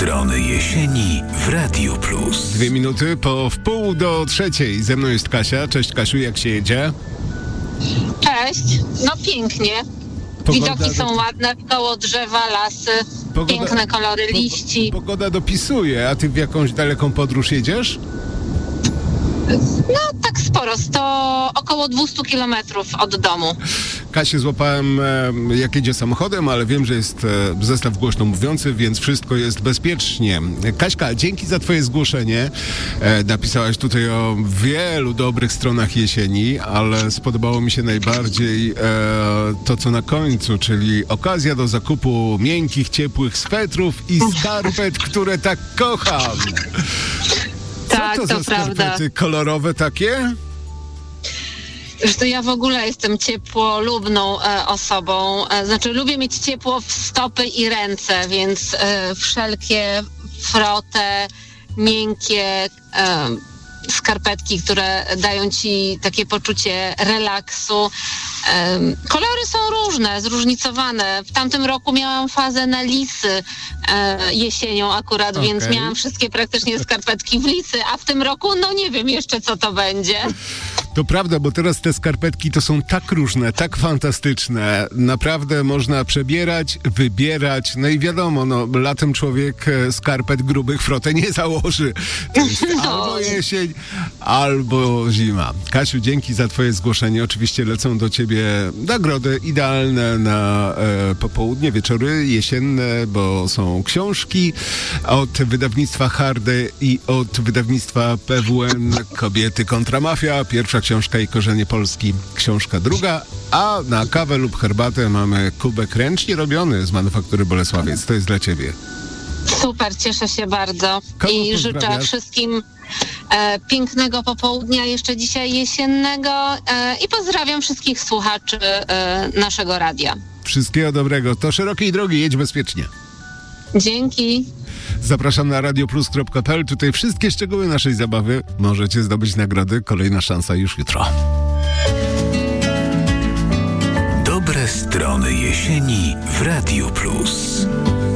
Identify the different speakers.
Speaker 1: strony jesieni w Radiu Plus.
Speaker 2: 2 minuty po 2:30. Ze mną jest Kasia. Cześć Kasiu, jak się jedzie?
Speaker 3: Cześć, no pięknie. Widoki są ładne, koło drzewa, lasy, piękne kolory liści.
Speaker 2: Pogoda dopisuje, a ty w jakąś daleką podróż jedziesz?
Speaker 3: No tak sporo, około 200 kilometrów od domu.
Speaker 2: Kasię złapałem, jak jedzie samochodem, ale wiem, że jest zestaw głośno mówiący, więc wszystko jest bezpiecznie. Kaśka, dzięki za twoje zgłoszenie. Napisałaś tutaj o wielu dobrych stronach jesieni, ale spodobało mi się najbardziej to, co na końcu, czyli okazja do zakupu miękkich, ciepłych swetrów i skarpet, które tak kocham.
Speaker 3: Tak,
Speaker 2: Co to za
Speaker 3: prawda.
Speaker 2: skarpety kolorowe takie?
Speaker 3: Zresztą ja w ogóle jestem ciepłolubną osobą. Znaczy lubię mieć ciepło w stopy i ręce, więc wszelkie frote, miękkie skarpetki, które dają ci takie poczucie relaksu. Kolory są różne, zróżnicowane. W tamtym roku miałam fazę na lisy jesienią akurat, więc miałam wszystkie praktycznie skarpetki w lisy, a w tym roku no nie wiem jeszcze co to będzie.
Speaker 2: To prawda, bo teraz te skarpetki to są tak różne, tak fantastyczne. Naprawdę można przebierać, wybierać. No i wiadomo, latem człowiek skarpet grubych frotę nie założy. To jest albo jesień, albo zima. Kasiu, dzięki za twoje zgłoszenie. Oczywiście lecą do ciebie nagrody idealne na popołudnie, wieczory jesienne, bo są książki od wydawnictwa Hardy i od wydawnictwa PWN Kobiety kontra Mafia. Pierwsza książka i korzenie Polski, książka druga, a na kawę lub herbatę mamy kubek ręcznie robiony z manufaktury Bolesławiec. To jest dla ciebie.
Speaker 3: Super, cieszę się bardzo.
Speaker 2: Kogo
Speaker 3: I życzę
Speaker 2: pozdrawiasz?
Speaker 3: wszystkim pięknego popołudnia jeszcze dzisiaj jesiennego i pozdrawiam wszystkich słuchaczy naszego radia.
Speaker 2: Wszystkiego dobrego. To szerokiej drogi, jedź bezpiecznie.
Speaker 3: Dzięki.
Speaker 2: Zapraszam na radioplus.pl. Tutaj wszystkie szczegóły naszej zabawy. Możecie zdobyć nagrody. Kolejna szansa już jutro.
Speaker 1: Dobre strony jesieni w Radiu Plus.